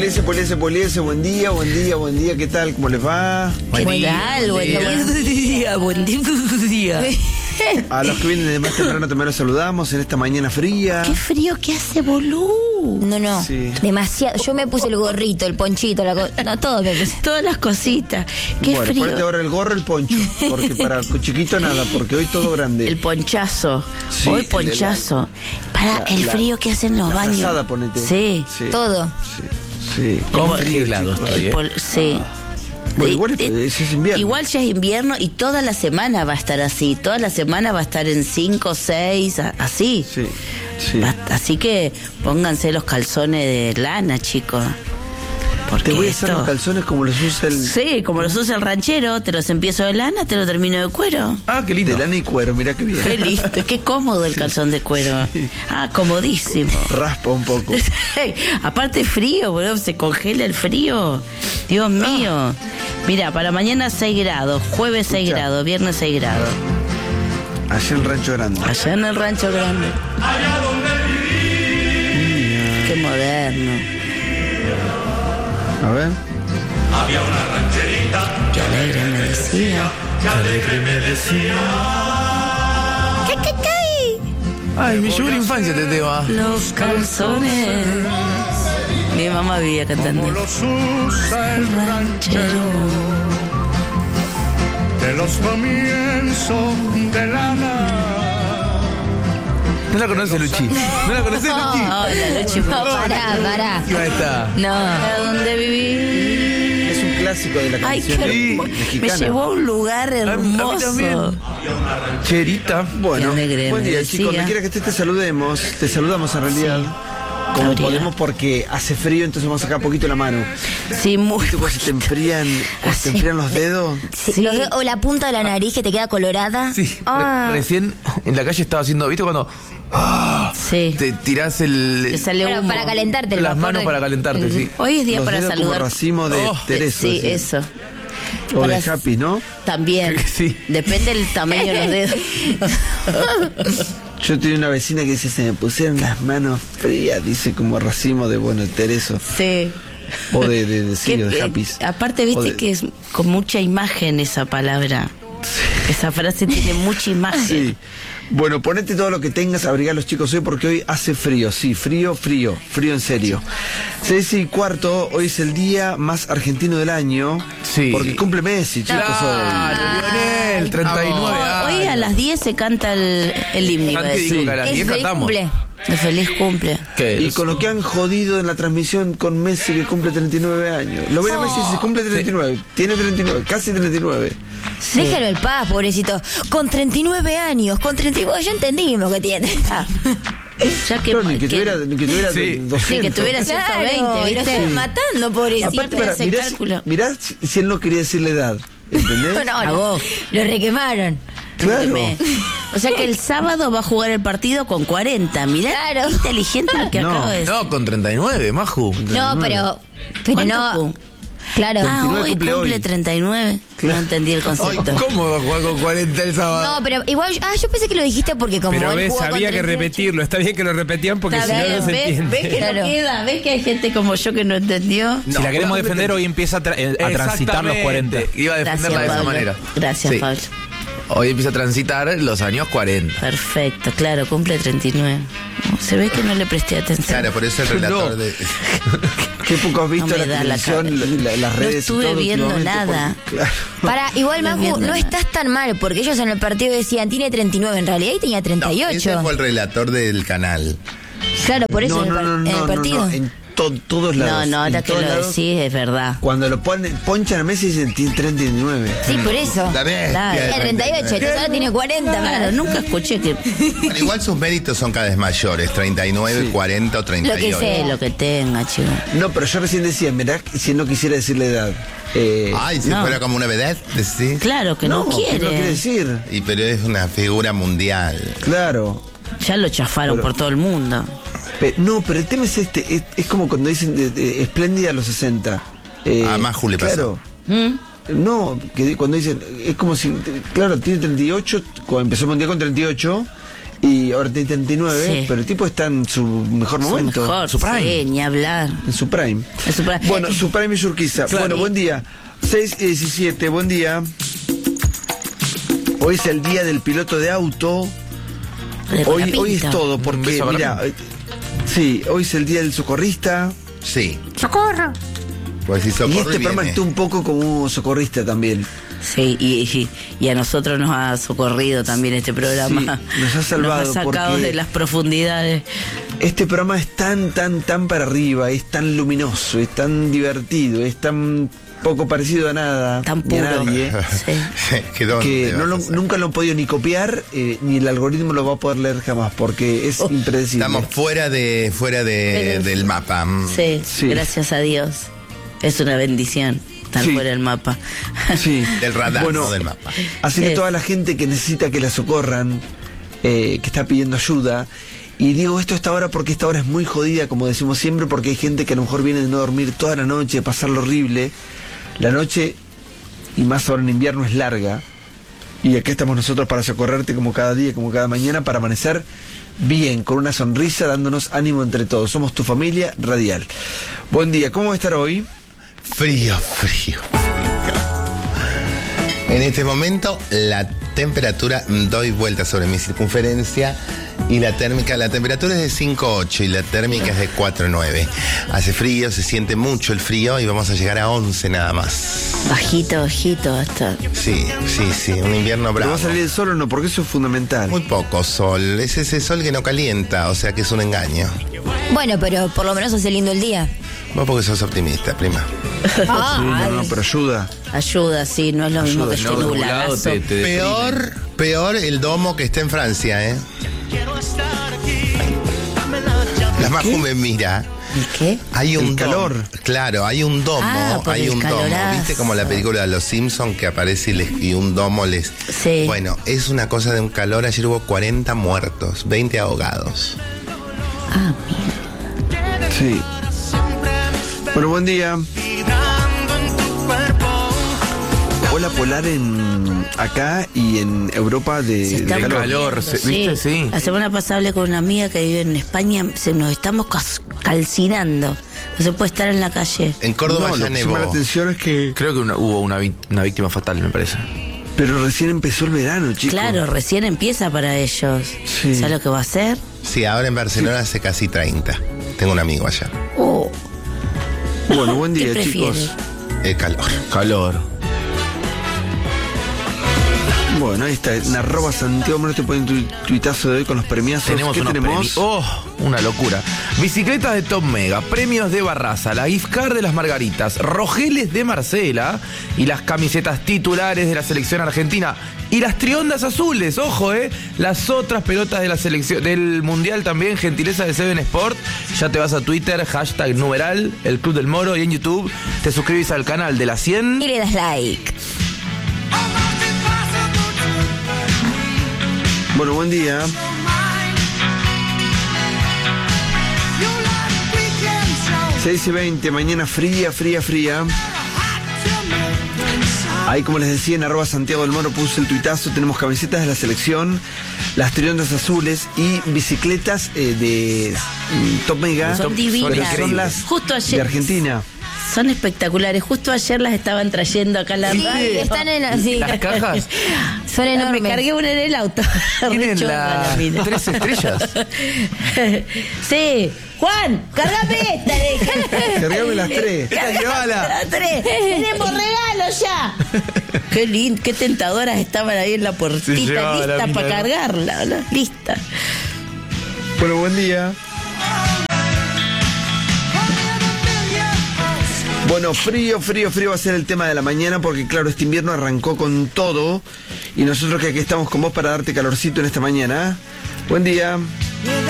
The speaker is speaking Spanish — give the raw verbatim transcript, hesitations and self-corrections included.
poliese, poliese, poliese, buen día, buen día, buen día, ¿qué tal? ¿Cómo les va? ¿Qué tal? Buen día, buen día, buen día. A los que vienen de más temprano también los saludamos en esta mañana fría. Qué frío que hace, boludo. No, no, Sí. demasiado. Yo me puse el gorrito, el ponchito, la co- no, todo me puse. Todas las cositas. Qué Bueno, frío. ponete ahora el gorro, el poncho, porque para chiquito nada, porque hoy todo grande. El ponchazo. Sí, Hoy el de ponchazo. Para la- el la- frío que hacen los la baños. frazada, ponete. Sí. Sí. Todo. Sí, sí. ¿Cómo Qué frío, arreglado chicos. estoy, eh? Pol- sí. Bueno, De- igual es- de- es- es invierno. Igual ya es invierno y toda la semana va a estar así. Toda la semana va a estar en cinco, seis, así. Sí, sí. Va- Así que pónganse los calzones de lana, chicos. Porque Te voy a hacer esto- los calzones como los usa el... Sí, como los usa el ranchero, te los empiezo de lana, te lo termino de cuero. Ah, qué lindo. De lana y cuero, mirá qué bien. Qué listo, qué cómodo el calzón de cuero. Ah, comodísimo. Raspa un poco. Aparte frío, boludo, se congela el frío. Dios mío. Mira, para mañana seis grados, jueves seis Escucha. grados, viernes seis grados. Allá en Rancho Grande. Allá en el rancho grande. Qué moderno. A ver. Qué alegre me decía. ¿Qué, qué, qué? Ay, mi yugo de infancia te teo. Los calzones. Mi mamá vivía cantando. El ranchero. De los comienzos de lana. No la conoce Luchi. No la conoce Luchi. Oh, la noche No, pará, pará. Ahí está. No. ¿A dónde viví? Es un clásico de la Ay, canción qué hermoso. Me mexicana. llevó a un lugar A mí hermoso. también. Cherita. Bueno, Qué alegre, buen me día, decía. chicos. Donde quiera que estés, te saludemos. Te saludamos en realidad. Como Gabriela. podemos porque hace frío, entonces vamos a sacar poquito la mano. Sí, muy. ¿Viste cuando se te enfrían, cuando se te enfrían los dedos? Sí, Sí. los dedos- o la punta de la nariz que te queda colorada. Sí. Ah. Re- recién en la calle estaba haciendo, ¿viste cuando ah, Sí. te tirás el, Te sale Para, humo. para calentarte el las vapor manos de- para calentarte, sí? Hoy es día Los para dedos como saludar. racimo de Oh, Tereso. Sí, decía. eso. O Para- de Happy, ¿no? También. Sí. Depende del tamaño de los dedos. Yo tenía una vecina que dice, se me pusieron las manos frías, dice como racimo de, bueno, Tereso. Sí. O de, de, de, sí, Que- o de eh, Happy. aparte, O viste de- que es con mucha imagen esa palabra. Esa frase tiene mucha imagen. Sí. Bueno, ponete todo lo que tengas, abrigar a los chicos hoy porque hoy hace frío, sí, frío, frío, frío en serio. Seis y cuarto, hoy es el día más argentino del año. Sí. Porque cumple Messi, chicos, Claro, Lionel, treinta y nueve Hoy, hoy a años. las diez se canta el, el himno. iba a Antes decir. dijo que a las Es diez feliz cantamos. cumple. De feliz cumple. ¿Qué hoy. Y es? con lo que han jodido en la transmisión con Messi que cumple treinta y nueve años. Lo ven a Messi y se cumple treinta y nueve, tiene treinta y nueve, casi treinta y nueve. Déjalo en paz, pobrecito. Con treinta y nueve años, con treinta y nueve, ya entendimos que tiene. Ah, ya que, Claro, ni que que- tuviera, ni que tuviera Sí. doscientos. sí, que tuviera ciento veinte, Claro, y lo ¿viste? están matando, pobrecito. Aparte, para, hace mirá, cálculo. si, mirá si, si él no quería decir la edad, ¿entendés? No, no, A no. vos. Lo requemaron. Claro. Me- O sea que el sábado va a jugar el partido con cuarenta. Mirá, Claro. qué inteligente lo que No. acabo de decir. No, con treinta y nueve, Maju. No, pero. Pero ¿Cuánto no. cum- Claro. Ah, treinta y nueve hoy cumple cumple hoy. treinta y nueve. Claro. No entendí el Ay, concepto. ¿cómo va a jugar con cuarenta el sábado? No, pero igual. Ah, yo pensé que lo dijiste porque como. Pero él ves, jugó con había que treinta y ocho. repetirlo. Está bien que lo repetían porque Está si no, bien, no se ¿ves? entiende. ¿Ves que Claro. no queda? ¿Ves que hay gente como yo que no entendió? No, Si la queremos vos- defender, hoy empieza a, tra- eh, a transitar los cuarenta. Exactamente. Iba a defenderla de esa Pablo. manera. Gracias, Sí. Pablo. Hoy empieza a transitar los años cuarenta. Perfecto, claro, cumple treinta y nueve. Se ve que no le presté atención. Claro, por eso el relator No. de... Qué poco has visto No me la da la televisión, cabeza. la- la- las No redes y estuve todo viendo últimamente, nada. porque- claro. Para, igual, No Maju, viendo no nada. estás tan mal, porque ellos en el partido decían, tiene treinta y nueve, en realidad y tenía treinta y No, ocho. ese fue el relator del canal. Claro, por eso No, en el, no, par- no, en no, el no, partido. no, en to- todos No, lados. no, ahora en que todos lo lados, decís es verdad. Cuando lo ponen, ponchan a Messi y dicen tiene treinta y nueve. Sí, por eso. La bestia Claro. de Tiene treinta y ocho, treinta y nueve. entonces ahora tiene cuarenta. Claro, Claro, nunca escuché que Bueno, igual sus méritos son cada vez mayores, treinta y nueve, Sí. cuarenta o treinta y ocho. Lo que sea. lo que tenga, chico. No, pero yo recién decía, mirá, si él no quisiera decir la edad. Eh, Ay, si No. fuera como una vedette, decís. Claro que no, ¿qué quiere. no quiere decir? Y pero es una figura mundial. Claro. Ya lo chafaron Pero- por todo el mundo. Pe- no, pero el tema es este, es, es como cuando dicen de- de- espléndida a los sesenta. Eh, A Maju le Claro. ¿Mm? No, que di- cuando dicen, es como si, claro, tiene treinta y ocho, cuando empezó el mundial con treinta y ocho, Y ahora tiene treinta y nueve, Sí. pero el tipo está en su mejor Su momento. mejor, su prime. sí, ni hablar. En su prime. En su prime. Bueno, su prime y Urquiza. Claro. Bueno, buen día. seis y diecisiete, buen día. Hoy es el día del piloto de auto. De Hoy, Colapinto. hoy es todo, Un porque, beso para mira, eh, sí, hoy es el día del socorrista. Sí. ¡Socorro! Pues si Y socorro este programa viene. está un poco como un socorrista también. Sí, y, y, y a nosotros nos ha socorrido también este programa. Sí, nos ha salvado, Nos ha sacado porque- de las profundidades. Este programa es tan, tan, tan para arriba, es tan luminoso, es tan divertido, es tan poco parecido a nada, Tan ni a puro. nadie, Sí. ¿Qué dónde que vas no a lo- hacer? nunca lo han podido ni copiar, eh, ni el algoritmo lo va a poder leer jamás, porque es impredecible. Estamos fuera de fuera de, Pero- del mapa. Mm. Sí, Sí. gracias a Dios. Es una bendición estar Sí. fuera del mapa. Sí. Del radar, Bueno, no del mapa. Así que Sí. toda la gente que necesita que la socorran, eh, que está pidiendo ayuda, y digo esto a esta hora porque esta hora es muy jodida, como decimos siempre, porque hay gente que a lo mejor viene de no dormir toda la noche, de pasarlo horrible. La noche, y más ahora en invierno, es larga. Y aquí estamos nosotros para socorrerte como cada día, como cada mañana, para amanecer bien, con una sonrisa, dándonos ánimo entre todos. Somos tu familia radial. Buen día, ¿cómo va a estar hoy? Frío, frío. En este momento la temperatura, doy vuelta sobre mi circunferencia y la térmica, la temperatura es de cinco punto ocho y la térmica es de cuatro punto nueve. Hace frío, se siente mucho el frío y vamos a llegar a once nada más. Bajito, bajito, hasta. Sí, sí, sí, un invierno ¿Pero bravo. va a salir el sol o no? Porque eso es fundamental. Muy poco sol, es ese sol que no calienta, o sea que es un engaño. Bueno, pero por lo menos hace lindo el día. Vos porque sos optimista, prima. Sí, no, no, pero ayuda. Ayuda, sí, no es lo mismo que Ayuda, esté No, nublado. nublado te, te deprime. Peor, peor el domo que está en Francia, ¿eh? La Maju me mira. ¿Y qué? Hay un El calor. domo. Claro, hay un domo, Ah, por hay el un domo. calorazo. ¿Viste como la película de Los Simpsons que aparece y, les- y un domo les... Sí. Bueno, es una cosa de un calor. Ayer hubo cuarenta muertos, veinte ahogados. Ah, mira. Sí. Bueno, buen día. Ola polar en acá y en Europa de, Se de está calor. calor. muriendo, se- ¿viste? Sí. La semana pasada hablé con una amiga que vive en España, se nos estamos cas- calcinando. No se puede estar en la calle. En Córdoba No, ya lo que nevó. llama la atención es que... Creo que una- hubo una, vi- una víctima fatal, me parece. Pero recién empezó el verano, chicos. Claro, recién empieza para ellos. Sí. ¿Sabes lo que va a hacer? Sí, ahora en Barcelona hace casi treinta. Tengo un amigo allá. Oh, Bueno, buen ¿qué día, prefiere? chicos. El calor. Calor. Bueno, ahí está. En arroba Santiago Moro te ponen tu tuitazo de hoy con los premiazos. Tenemos ¿Qué unos tenemos? premi- Oh, una locura. Bicicletas de Top Mega, premios de Barraza, la gift card de las Margaritas, rogeles de Marcela y las camisetas titulares de la selección argentina y las triondas azules, ojo, eh, las otras pelotas de la selección del mundial también, gentileza de Seven Sport. Ya te vas a Twitter, hashtag numeral, el Club del Moro, y en YouTube te suscribís al canal de la cien. Y le das like. Bueno, buen día. seis y veinte, mañana fría, fría, fría. Ahí, como les decía, en arroba Santiago del Moro puse el tuitazo. Tenemos camisetas de la selección, las triondas azules y bicicletas eh, de mm, Top Mega. Son divinas. Pero son increíbles. las Justo ayer- de Argentina. Son espectaculares. Justo ayer las estaban trayendo acá a la Sí, radio. están en así. Las cajas Son Me enormes. cargué una en el auto. tienen Re chonga las la mina. tres estrellas. Sí. Juan, cargame esta. le dije. Cargame las tres. Esta llevala. Las tres. Tenemos regalo ya. Qué lindo, qué tentadoras estaban ahí en la Se puertita, llevaba la lista mina, para ¿no? cargarla. ¿no? Lista. Bueno, buen día. Bueno, frío, frío, frío va a ser el tema de la mañana porque claro, este invierno arrancó con todo y nosotros que aquí estamos con vos para darte calorcito en esta mañana. Buen día.